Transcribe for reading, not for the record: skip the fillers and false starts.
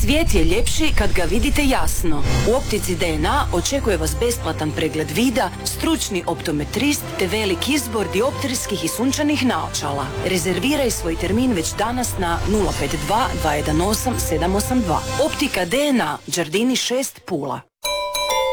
Svijet je ljepši kad ga vidite jasno. U optici DNA očekuje vas besplatan pregled vida, stručni optometrist te velik izbor dioptrijskih i sunčanih naočala. Rezerviraj svoj termin već danas na 052 218 782. Optika DNA, Đardini 6, Pula.